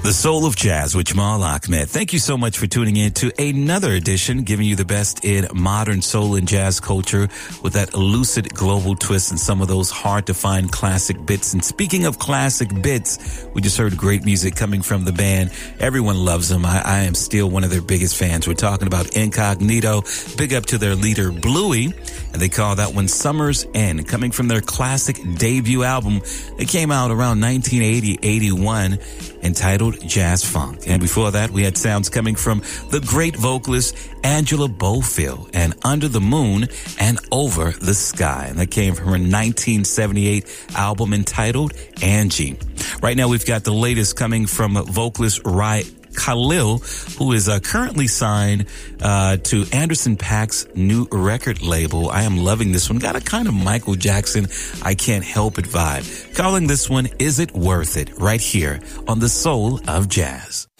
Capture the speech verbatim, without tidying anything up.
The Soul of Jazz with Jamal Ahmed. Thank you so much for tuning in to another edition, giving you the best in modern soul and jazz culture with that lucid global twist and some of those hard to find classic bits. And speaking of classic bits, we just heard great music coming from the band. Everyone loves them. I, I am still one of their biggest fans. We're talking about Incognito. Big up to their leader, Bluey. And they call that one Summer's End, coming from their classic debut album. It came out around nineteen eighty, eighty-one, entitled Jazz Funk. And before that, we had sounds coming from the great vocalist Angela Bofill and Under the Moon and Over the Sky. And that came from her nineteen seventy-eight album entitled Angie. Right now, we've got the latest coming from vocalist Rai Khalil, who is uh, currently signed uh, to Anderson .Paak's new record label. I am loving this one. Got a kind of Michael Jackson, I Can't Help It vibe. Calling this one, Is It Worth It? Right here on The Soul of Jazz.